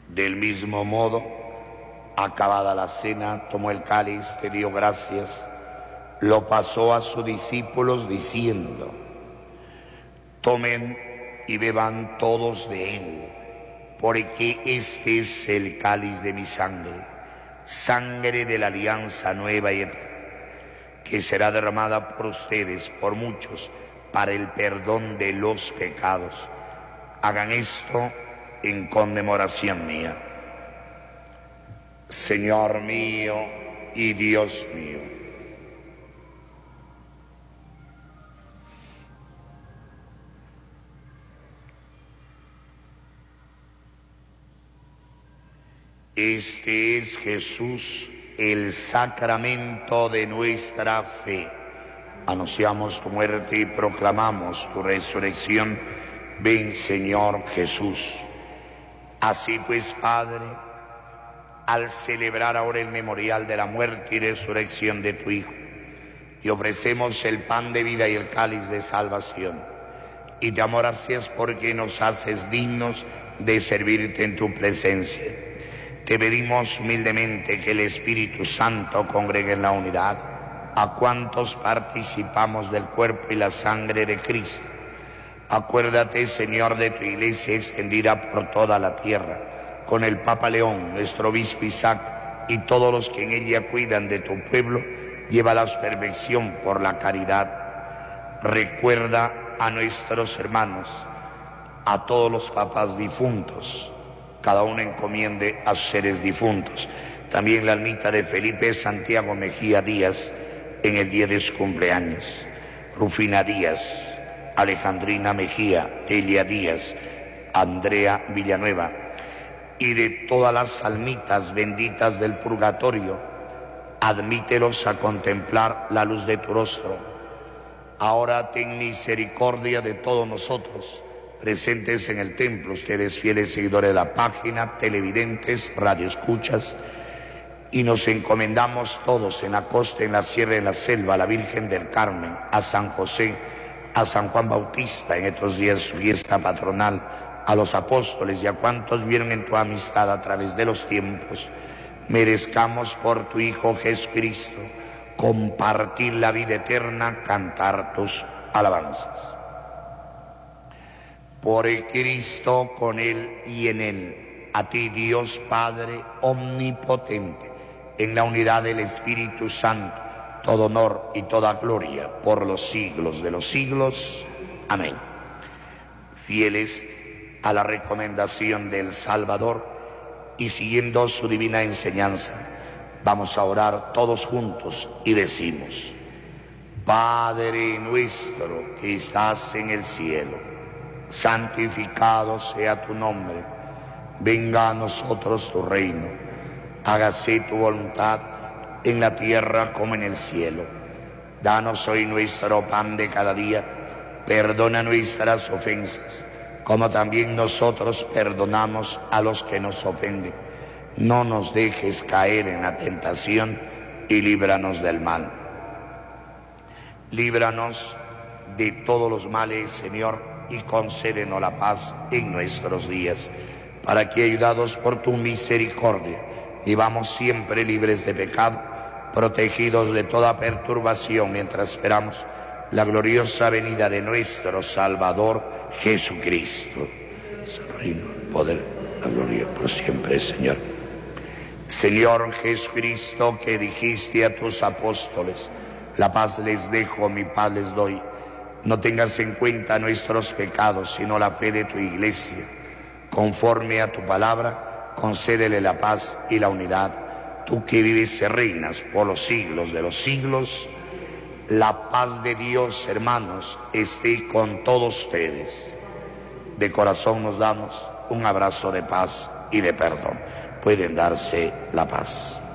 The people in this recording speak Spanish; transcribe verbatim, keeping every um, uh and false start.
Del mismo modo, acabada la cena, tomó el cáliz, te dio gracias, lo pasó a sus discípulos diciendo: tomen y beban todos de él, porque este es el cáliz de mi sangre, sangre de la alianza nueva y eterna, que será derramada por ustedes, por muchos, para el perdón de los pecados. Hagan esto en conmemoración mía. Señor mío y Dios mío. Este es Jesús, el sacramento de nuestra fe. Anunciamos tu muerte y proclamamos tu resurrección. Ven, Señor Jesús. Así pues, Padre, al celebrar ahora el memorial de la muerte y resurrección de tu Hijo, te ofrecemos el pan de vida y el cáliz de salvación, y te damos gracias porque nos haces dignos de servirte en tu presencia. Te pedimos humildemente que el Espíritu Santo congregue en la unidad a cuantos participamos del cuerpo y la sangre de Cristo. Acuérdate, Señor, de tu iglesia extendida por toda la tierra, con el Papa León, nuestro obispo Isaac, y todos los que en ella cuidan de tu pueblo. Llévalos a perfección por la caridad. Recuerda a nuestros hermanos, a todos los papas difuntos, cada uno encomiende a sus seres difuntos. También la almita de Felipe Santiago Mejía Díaz en el día de su cumpleaños, Rufina Díaz, Alejandrina Mejía, Elia Díaz, Andrea Villanueva, y de todas las almitas benditas del purgatorio. Admítelos a contemplar la luz de tu rostro. Ahora ten misericordia de todos nosotros, presentes en el templo, ustedes fieles seguidores de la página, televidentes, radioescuchas, y nos encomendamos todos en la costa, en la sierra, en la selva, a la Virgen del Carmen, a San José, a San Juan Bautista en estos días su fiesta patronal, a los apóstoles y a cuantos vieron en tu amistad a través de los tiempos. Merezcamos por tu Hijo Jesucristo compartir la vida eterna, cantar tus alabanzas. Por el Cristo, con Él y en Él, a ti Dios Padre omnipotente, en la unidad del Espíritu Santo, todo honor y toda gloria por los siglos de los siglos. Amén. Fieles a la recomendación del Salvador y siguiendo su divina enseñanza, vamos a orar todos juntos y decimos: Padre nuestro que estás en el cielo, santificado sea tu nombre, venga a nosotros tu reino, hágase tu voluntad en la tierra como en el cielo. Danos hoy nuestro pan de cada día, perdona nuestras ofensas, como también nosotros perdonamos a los que nos ofenden. No nos dejes caer en la tentación y líbranos del mal. Líbranos de todos los males, Señor, y concédenos la paz en nuestros días, para que, ayudados por tu misericordia, vivamos siempre libres de pecado, protegidos de toda perturbación, mientras esperamos la gloriosa venida de nuestro Salvador Jesucristo. Su reino, el poder, la gloria por siempre, Señor. Señor Jesucristo, que dijiste a tus apóstoles: la paz les dejo, mi paz les doy. No tengas en cuenta nuestros pecados, sino la fe de tu iglesia. Conforme a tu palabra, concédele la paz y la unidad. Tú que vives y reinas por los siglos de los siglos, la paz de Dios, hermanos, esté con todos ustedes. De corazón nos damos un abrazo de paz y de perdón. Pueden darse la paz.